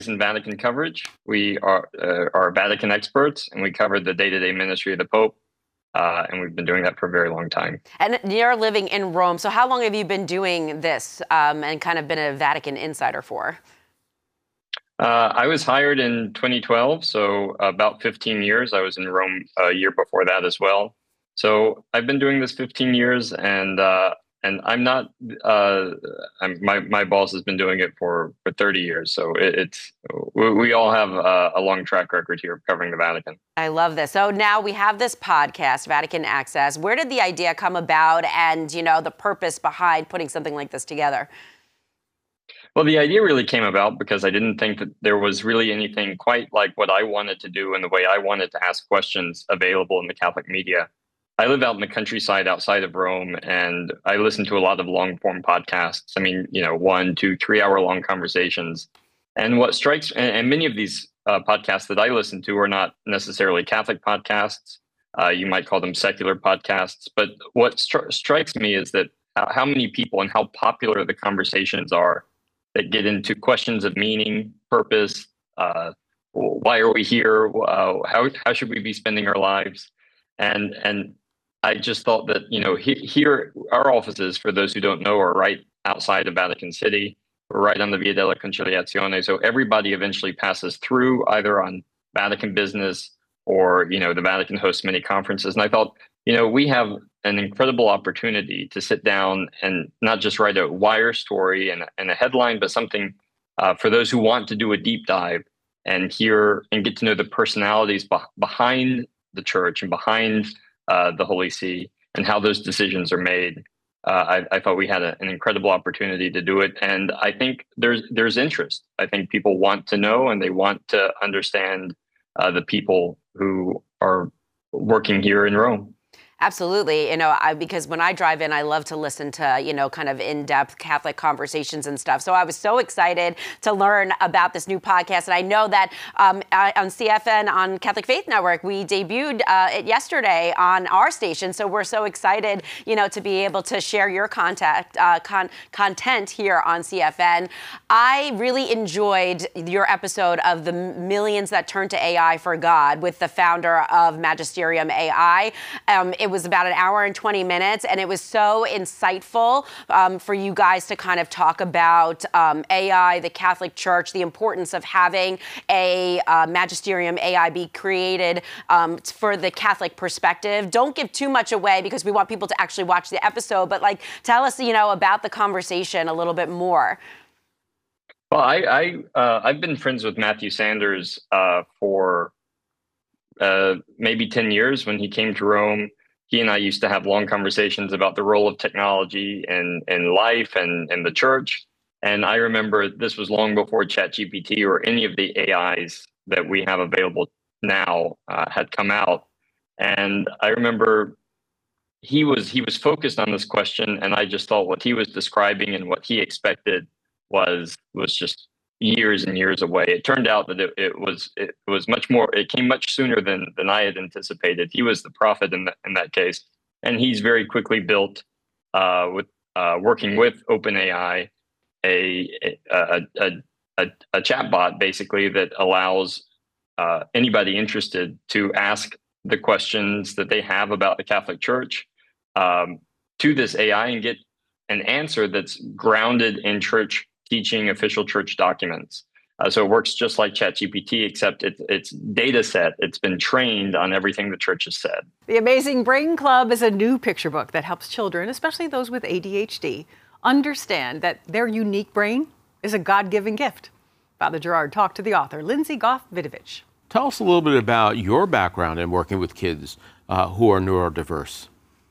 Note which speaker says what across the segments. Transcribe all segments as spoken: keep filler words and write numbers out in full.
Speaker 1: in Vatican coverage. We are uh, are Vatican experts, and we cover the day-to-day ministry of the Pope, uh, and we've been doing that for a very long time.
Speaker 2: And you're living in Rome, so how long have you been doing this um, and kind of been a Vatican insider for?
Speaker 1: Uh, I was hired in twenty twelve, so about fifteen years. I was in Rome a year before that as well. So I've been doing this fifteen years, and uh, and I'm not. Uh, I'm, my my boss has been doing it for, for thirty years. So it, it's we, we all have a, a long track record here of covering the Vatican.
Speaker 2: I love this. So now we have this podcast, Vatican Access. Where did the idea come about, and you know the purpose behind putting something like this together?
Speaker 1: Well, the idea really came about because I didn't think that there was really anything quite like what I wanted to do and the way I wanted to ask questions available in the Catholic media. I live out in the countryside outside of Rome, and I listen to a lot of long form podcasts. I mean, you know, one, two, three hour long conversations. And what strikes, and, and many of these uh, podcasts that I listen to are not necessarily Catholic podcasts. Uh, you might call them secular podcasts. But what stri- strikes me is that how, how many people and how popular the conversations are that get into questions of meaning, purpose, uh, why are we here, uh, how how should we be spending our lives, and and I just thought that you know he, here our offices, for those who don't know, are right outside of Vatican City. We're right on the Via della Conciliazione, so everybody eventually passes through either on Vatican business or you know the Vatican hosts many conferences, and I thought you know we have an incredible opportunity to sit down and not just write a wire story and, and a headline, but something uh, for those who want to do a deep dive and hear and get to know the personalities be- behind the church and behind uh, the Holy See and how those decisions are made. Uh, I, I thought we had a, an incredible opportunity to do it. And I think there's there's interest. I think people want to know and they want to understand uh, the people who are working here in Rome.
Speaker 2: Absolutely. You know, I, because when I drive in, I love to listen to, you know, kind of in-depth Catholic conversations and stuff. So I was so excited to learn about this new podcast. And I know that um, on C F N, on Catholic Faith Network, we debuted uh, it yesterday on our station. So we're so excited, you know, to be able to share your contact, uh, con- content here on C F N. I really enjoyed your episode of the Millions That Turn to A I for God with the founder of Magisterium A I. Um, it was about an hour and twenty minutes, and it was so insightful um, for you guys to kind of talk about um, A I, the Catholic Church, the importance of having a uh, Magisterium A I be created um, for the Catholic perspective. Don't give too much away because we want people to actually watch the episode, but like tell us, you know, about the conversation a little bit more.
Speaker 1: Well, I, I uh, I've been friends with Matthew Sanders uh, for uh, maybe ten years. When he came to Rome, he and I used to have long conversations about the role of technology in, in life and in the church. And I remember this was long before ChatGPT or any of the A Is that we have available now uh, had come out. And I remember he was he was focused on this question, and I just thought what he was describing and what he expected was was just years and years away. It turned out that it, it was it was much more. It came much sooner than than I had anticipated. He was the prophet in that in that case, and he's very quickly built uh, with uh, working with OpenAI a a a, a, a chatbot basically that allows uh, anybody interested to ask the questions that they have about the Catholic Church um, to this A I and get an answer that's grounded in church teaching, official church documents. Uh, so it works just like ChatGPT, except it, it's data set. It's been trained on everything the church has said.
Speaker 3: The Amazing Brain Club is a new picture book that helps children, especially those with A D H D, understand that their unique brain is a God-given gift. Father Gerard talked to the author, Lindsay Goff-Vidovich.
Speaker 4: Tell us a little bit about your background in working with kids uh, who are neurodiverse.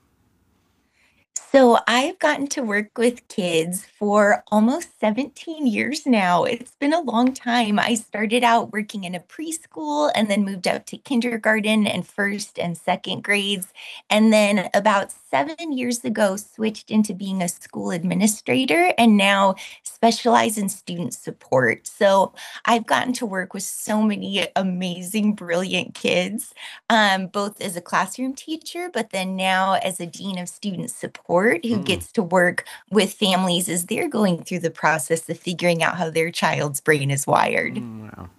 Speaker 5: So I've gotten to work with kids for almost seventeen years now. It's been a long time. I started out working in a preschool and then moved up to kindergarten and first and second grades. And then about seven years ago, switched into being a school administrator and now specialize in student support. So I've gotten to work with so many amazing, brilliant kids, um, both as a classroom teacher, but then now as a dean of student support who
Speaker 4: Mm.
Speaker 5: gets to work with families as they're going through the process of figuring out how their child's brain is wired.
Speaker 4: Mm, wow.